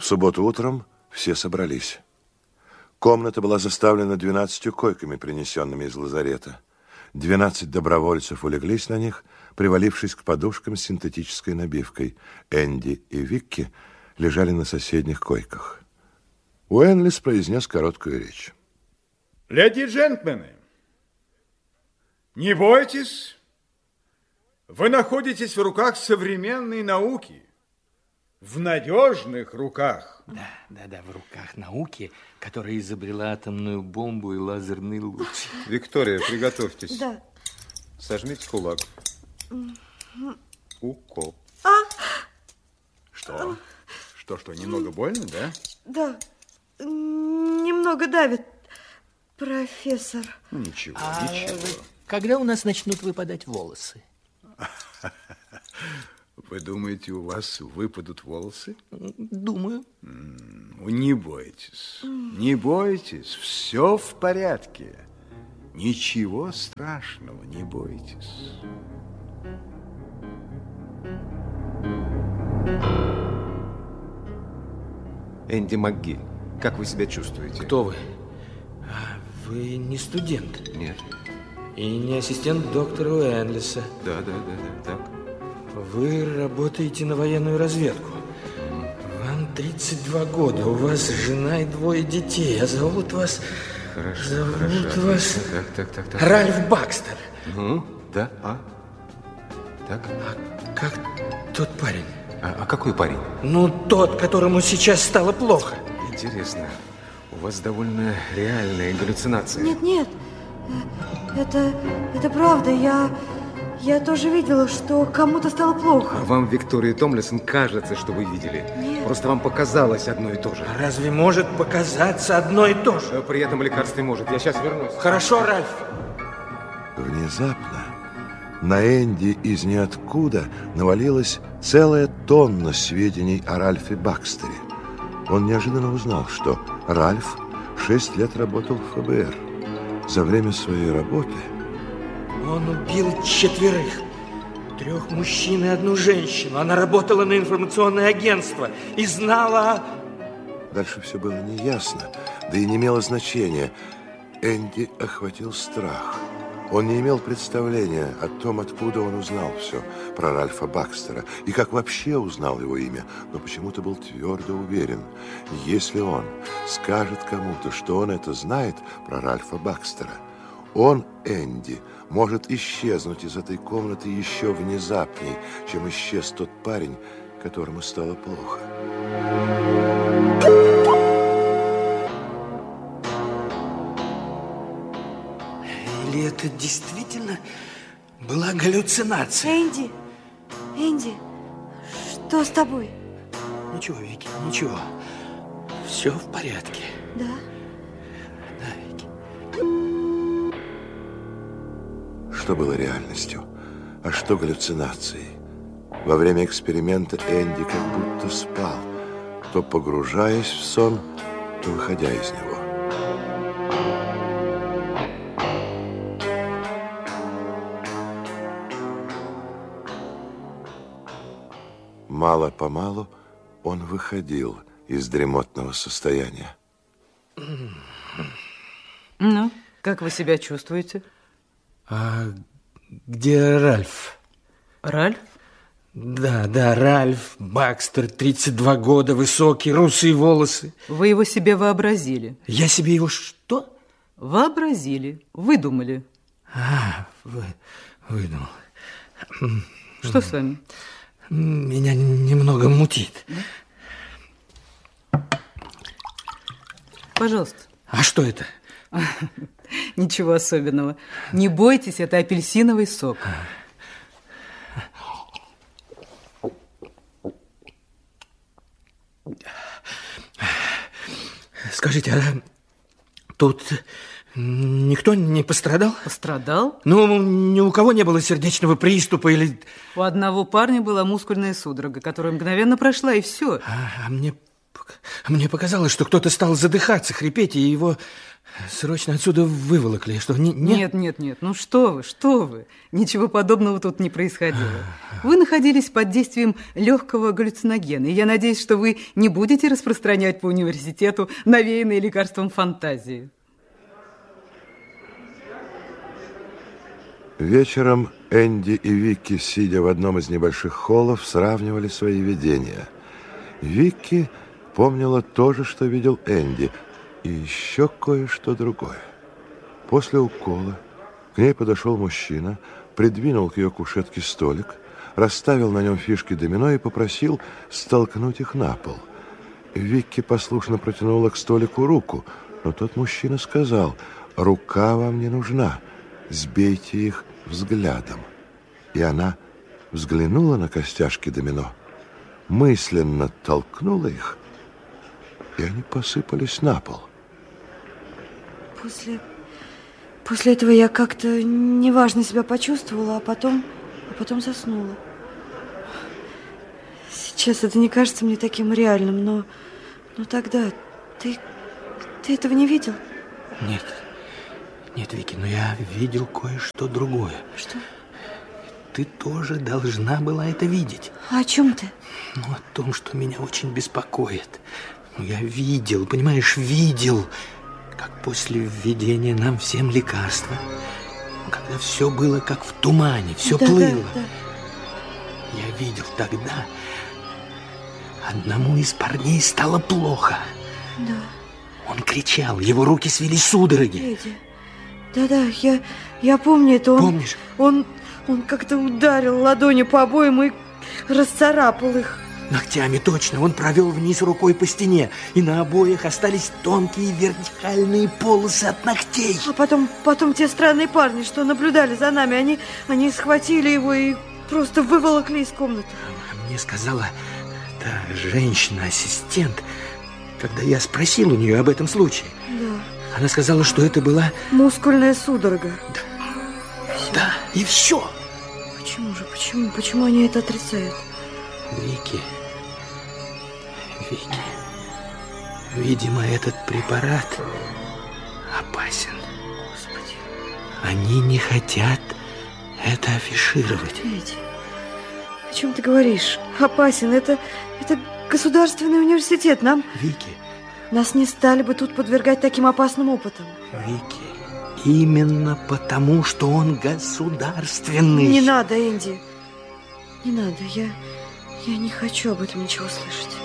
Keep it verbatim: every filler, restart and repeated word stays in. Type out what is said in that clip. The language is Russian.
субботу утром все собрались. Комната была заставлена двенадцатью койками, принесенными из лазарета. Двенадцать добровольцев улеглись на них, привалившись к подушкам с синтетической набивкой. Энди и Викки лежали на соседних койках. Уэнлис произнес короткую речь. Леди и джентльмены, не бойтесь, вы находитесь в руках современной науки, в надежных руках. Да, да, да, в руках науки, которая изобрела атомную бомбу и лазерный луч. Виктория, приготовьтесь. Да. Сожмите кулак. Укол. А? Что? Что, что, немного больно, да? Да, немного давит, профессор. Ну, ничего, А ничего. когда у нас начнут выпадать волосы? Вы думаете, у вас выпадут волосы? Думаю. Ну, не бойтесь, не бойтесь, все в порядке. Ничего страшного, не бойтесь. Энди МакГилл, как вы себя чувствуете? Кто вы? А, вы не студент? Нет. И не ассистент доктора Уэнлиса? Да, да, да, да, так. Вы работаете на военную разведку. Вам тридцать два года, у вас жена и двое детей, а зовут вас... Хорошо, зовут хорошо. вас... Так, так, так, так. Ральф Бакстер. Ну, да, а? Так. А как тот парень? А, а какой парень? Ну, тот, которому сейчас стало плохо. Интересно, у вас довольно реальные галлюцинации. Нет, нет, это, это правда, я... Я тоже видела, что кому-то стало плохо. А вам, Виктория Томлисон, кажется, что вы видели. Нет. Просто вам показалось одно и то же. А разве может показаться одно и то же? При этом лекарство не может. Я сейчас вернусь. Хорошо, Ральф. Внезапно на Энди из ниоткуда навалилась целая тонна сведений о Ральфе Бакстере. Он неожиданно узнал, что Ральф шесть лет работал в ФБР. За время своей работы... Он убил четверых. Трех мужчин и одну женщину. Она работала на информационное агентство и знала... Дальше все было неясно, да и не имело значения. Энди охватил страх. Он не имел представления о том, откуда он узнал все про Ральфа Бакстера и как вообще узнал его имя, но почему-то был твердо уверен, если он скажет кому-то, что он это знает про Ральфа Бакстера, он, Энди, может исчезнуть из этой комнаты еще внезапней, чем исчез тот парень, которому стало плохо. Или это действительно была галлюцинация? Энди, Энди, что с тобой? Ничего, Вики, ничего. Все в порядке. Да? Да, Вики. Что было реальностью, а что галлюцинацией? Во время эксперимента Энди как будто спал, то погружаясь в сон, то выходя из него. Мало-помалу он выходил из дремотного состояния. Ну, как вы себя чувствуете? А где Ральф? Ральф? Да, да, Ральф Бакстер, тридцать два года, высокий, русые волосы. Вы его себе вообразили. Я себе его что? Вообразили, выдумали. А, вы, выдумал. Что с вами? Меня немного мутит. Пожалуйста. А что это? Ничего особенного. Не бойтесь, это апельсиновый сок. Скажите, а тут никто не пострадал? Пострадал? Ну, ни у кого не было сердечного приступа или... У одного парня была мускульная судорога, которая мгновенно прошла, и все. А, а мне Мне показалось, что кто-то стал задыхаться, хрипеть, и его срочно отсюда выволокли. Что, не, не... Нет, нет, нет, ну что вы, что вы. Ничего подобного тут не происходило. Вы находились под действием легкого галлюциногена, и я надеюсь, что вы не будете распространять по университету навеянные лекарством фантазии. Вечером Энди и Вики, сидя в одном из небольших холлов, сравнивали свои видения. Вики помнила то же, что видел Энди, и еще кое-что другое. После укола к ней подошел мужчина, придвинул к ее кушетке столик, расставил на нем фишки домино и попросил столкнуть их на пол. Вики послушно протянула к столику руку, но тот мужчина сказал: «Рука вам не нужна, сбейте их взглядом». И она взглянула на костяшки домино, мысленно толкнула их, и они посыпались на пол. После, после этого я как-то неважно себя почувствовала, а потом, а потом заснула. Сейчас это не кажется мне таким реальным, но, но тогда ты, ты этого не видел? Нет, нет, Вики, но я видел кое-что другое. Что? Ты тоже должна была это видеть. А о чем ты? Ну, о том, что меня очень беспокоит. Ну, я видел, понимаешь, видел, как после введения нам всем лекарства, когда все было как в тумане, все да, плыло. Да, да. Я видел тогда, одному из парней стало плохо. Да. Он кричал, его руки свелись судороги. Эдди. Да-да, я, я помню это. Он, Помнишь? Он, он как-то ударил ладонью по обоям и расцарапал их. Ногтями, точно. Он провел вниз рукой по стене, и на обоях остались тонкие вертикальные полосы от ногтей. А потом, потом те странные парни, что наблюдали за нами, они, они схватили его и просто выволокли из комнаты. Мне сказала та женщина-ассистент, когда я спросил у нее об этом случае. Да. Она сказала, что это была... Мускульная судорога. Да, да, и все. Почему же, почему, почему они это отрицают? Вики, Вики, видимо, этот препарат опасен. Господи. Они не хотят это афишировать. Эдди, о чем ты говоришь? Опасен. Это, это государственный университет. Нам... Вики. Нас не стали бы тут подвергать таким опасным опытам. Вики, именно потому, что он государственный. Не надо, Энди. Не надо. Я, я не хочу об этом ничего слышать.